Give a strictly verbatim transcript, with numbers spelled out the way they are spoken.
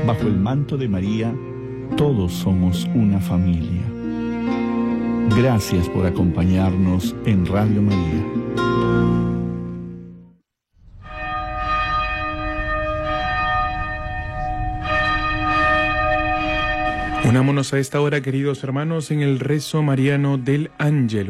Bajo el manto de María, todos somos una familia. Gracias por acompañarnos en Radio María. Unámonos a esta hora, queridos hermanos, en el rezo mariano del Ángelus.